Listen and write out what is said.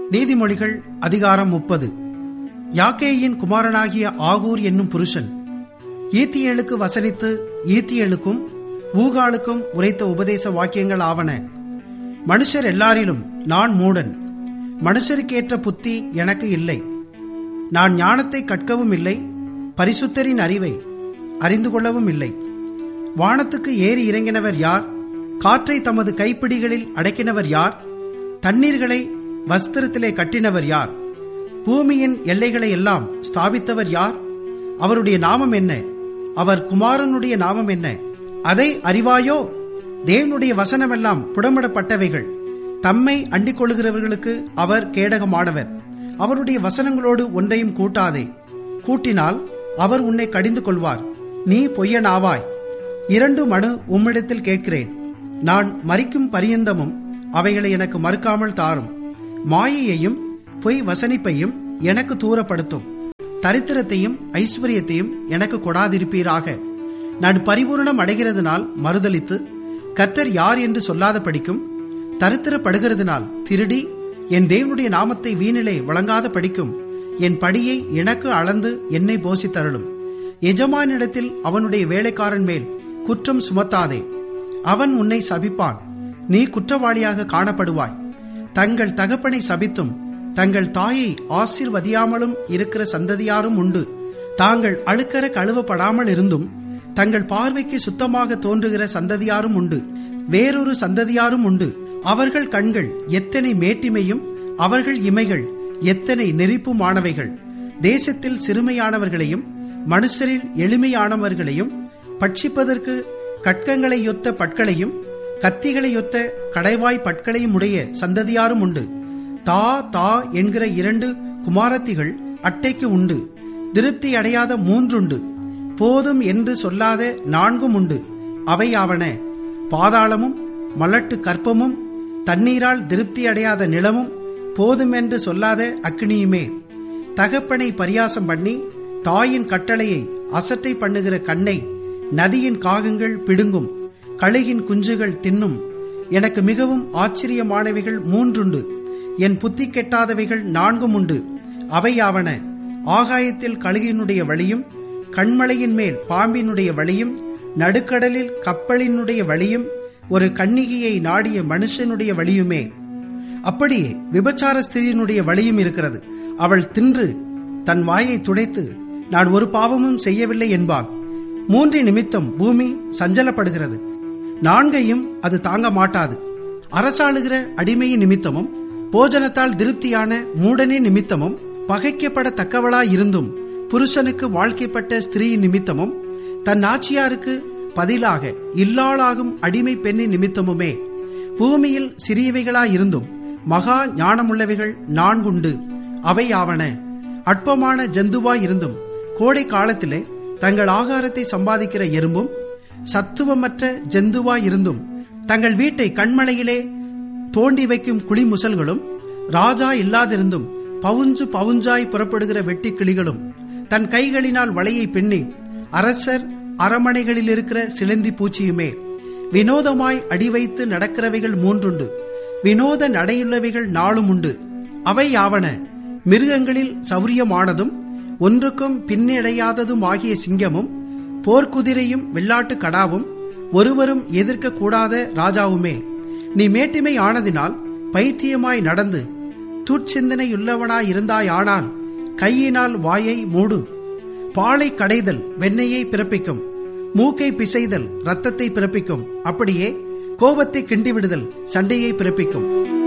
நீதிமொழிகள் அதிகாரம் 30. யாக்கேயின் குமாரனாகிய ஆகூர் என்னும் புருஷன் ஈத்தியேலுக்கு வசனித்து ஈத்தியேலுக்கும் ஊகாலுக்கும் உரைத்த உபதேச வாக்கியங்கள் ஆவன. மனுஷர் எல்லாரிலும் நான் மூடன், மனுஷருக்கேற்ற புத்தி எனக்கு இல்லை. நான் ஞானத்தை கற்கவும் இல்லை, பரிசுத்தரின் அறிவை அறிந்து கொள்ளவும் இல்லை. வானத்துக்கு ஏறி இறங்கினவர் யார்? காற்றை தமது கைப்பிடிகளில் அடக்கினவர் யார்? தண்ணீர்களை வஸ்திரத்திலே கட்டினவர் யார்? பூமியின் எல்லைகளை எல்லாம் ஸ்தாபித்தவர் யார்? அவருடைய நாமம் என்ன? அவர் குமாரனுடைய நாமம் என்ன? அதை அறிவாயோ? தேவனுடைய வசனமெல்லாம் புடமிடப்பட்டவைகள். தம்மை அண்டிக் கொள்ளுகிறவர்களுக்கு அவர் கேடகமானவர். அவருடைய வசனங்களோடு ஒன்றையும் கூட்டாதே. கூட்டினால் அவர் உன்னை கடிந்து கொள்வார். நீ பொய்யனாவாய். 2 மனு உம்மிடத்தில் கேட்கிறேன். நான் மரிக்கும் பரியந்தமும் அவைகளை எனக்கு மறுக்காமல் தாரும். மாயையையும் பொய் வசனிப்பையும் எனக்கு தூரப்படுத்தும். தரித்திரத்தையும் ஐஸ்வர்யத்தையும் எனக்கு கொடாதிருப்பீராக. நான் பரிபூர்ணம் அடைகிறதுனால் மறுதலித்து கர்த்தர் யார் என்று சொல்லாத படிக்கும். தரித்திரப்படுகிறதுனால் திருடி என் தேவனுடைய நாமத்தை வீணிலே வழங்காத படிக்கும். என் படியை எனக்கு அளந்து என்னை போசித்தருளும். எஜமானிடத்தில் அவனுடைய வேலைக்காரன் மேல் குற்றம் சுமத்தாதே. அவன் உன்னை சபிப்பான், நீ குற்றவாளியாக காணப்படுவாய். தங்கள் தகப்பனை சபித்தும் தங்கள் தாயை ஆசீர்வதியாமலும் இருக்கிற சந்ததியாரும் உண்டு. தாங்கள் அழுக்கற கழுவப்படாமல் இருந்தும் தங்கள் பார்வைக்கு சுத்தமாக தோன்றுகிற சந்ததியாரும் உண்டு. வேறொரு சந்ததியாரும் உண்டு. அவர்கள் கண்கள் எத்தனை மேட்டிமையும் அவர்கள் இமைகள் எத்தனை நெறிப்புமானவைகள். தேசத்தில் சிறுமையானவர்களையும் மனுஷரில் எளிமையானவர்களையும் பட்சிப்பதற்கு கட்கங்களையொத்த பற்களையும் கத்திகளையொத்த கடைவாய் பற்களையும் உடைய சந்ததியாரும் உண்டு. தா தா என்கிற 2 குமாரத்திகள் அட்டைக்கு உண்டு. திருப்தி அடையாத 3 உண்டு. போதும் என்று சொல்லாத 4 உண்டு. அவையாவன பாதாளமும் மலட்டு கற்பமும் தண்ணீரால் திருப்தி அடையாத நிலமும் போதும் என்று சொல்லாத அக்னியுமே. தகப்பனை பரியாசம் பண்ணி தாயின் கட்டளையை அசட்டை பண்ணுகிற கண்ணை நதியின் காகங்கள் பிடுங்கும். கழுகின் குஞ்சுகள் தின்னும். எனக்கு மிகவும் ஆச்சரியமானவைகள் 3 உண்டு. என் புத்தி கெட்டாதவைகள் 4 உண்டு. அவையாவன ஆகாயத்தில் கழுகினுடைய வழியும், கண்மலையின் மேல் பாம்பினுடைய வழியும், நடுக்கடலில் கப்பலினுடைய வழியும், ஒரு கன்னிகையை நாடிய மனுஷனுடைய வழியுமே. அப்படியே விபச்சார ஸ்திரீனுடைய வழியும் இருக்கிறது. அவள் தின்று தன் வாயை துடைத்து நான் ஒரு பாவமும் செய்யவில்லை என்பாள். 3 நிமித்தம் பூமி சஞ்சலப்படுகிறது, 4 அது தாங்க மாட்டாது. அரசாளுகிற அடிமையின் நிமித்தமும் போஜனத்தால் திருப்தியான மூடனே நிமித்தமும் பகைக்கப்படத்தக்கவளாயிருந்தும் புருஷனுக்கு வாழ்க்கைப்பட்ட ஸ்திரீ நிமித்தமும் தன் ஆட்சியாருக்கு பதிலாக இல்லாளாகும் அடிமை பெண்ணின் நிமித்தமுமே. பூமியில் சிறியவைகளாயிருந்தும் மகா ஞானமுள்ளவைகள் 4 உண்டு. அவையாவன அற்பமான ஜந்துவாயிருந்தும் கோடை காலத்திலே தங்கள் ஆகாரத்தை சம்பாதிக்கிற எறும்பும், சத்துவமற்ற ஜந்துவாயிருந்தும் தங்கள் வீட்டை கண்மலையிலே தோண்டி வைக்கும் குளிமுசல்களும், ராஜா இல்லாதிருந்தும் பவுஞ்சு பவுஞ்சாய் புறப்படுகிற வெட்டி கிளிகளும், தன் கைகளினால் வலையை பின்னி அரசர் அரமனைகளில் இருக்கிற சிலந்தி பூச்சியுமே. வினோதமாய் அடி வைத்து நடக்கிறவைகள் 3 உண்டு. வினோத நடையுள்ளவைகள் 4 உண்டு. அவை யாவன மிருகங்களில் சௌரியமானதும் ஒன்றுக்கும் பின்னடையாததும் ஆகிய சிங்கமும், போர்க்குதிரையும் வெள்ளாட்டு கடாவும், ஒருவரும் எதிர்க்க கூடாத ராஜாவுமே. நீ மேட்டிமை ஆனதினால் பைத்தியமாய் நடந்து துர்ச்சிந்தனையுள்ளவனாயிருந்தாயானால் கையினால் வாயை மூடு. பாலை கடைதல் வெண்ணெயை பிறப்பிக்கும், மூக்கை பிசைதல் இரத்தத்தை பிறப்பிக்கும். அப்படியே கோபத்தை கிண்டிவிடுதல் சண்டையை பிறப்பிக்கும்.